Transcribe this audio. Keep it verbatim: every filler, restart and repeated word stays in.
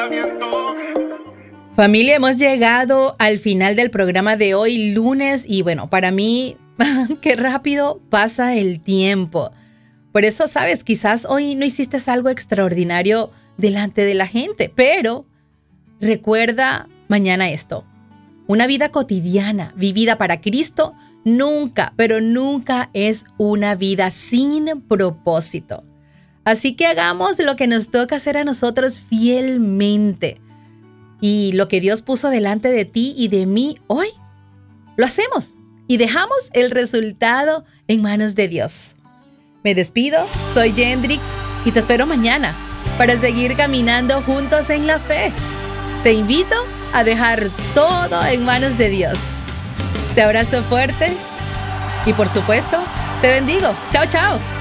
Familia, hemos llegado al final del programa de hoy, lunes, y bueno, para mí, qué rápido pasa el tiempo. Por eso, sabes, quizás hoy no hiciste algo extraordinario delante de la gente, pero recuerda mañana esto. Una vida cotidiana vivida para Cristo nunca, pero nunca es una vida sin propósito. Así que hagamos lo que nos toca hacer a nosotros fielmente. Y lo que Dios puso delante de ti y de mí hoy, lo hacemos y dejamos el resultado en manos de Dios. Me despido, soy Yendrix y te espero mañana para seguir caminando juntos en la fe. Te invito a dejar todo en manos de Dios. Te abrazo fuerte y por supuesto, te bendigo. Chao, chao.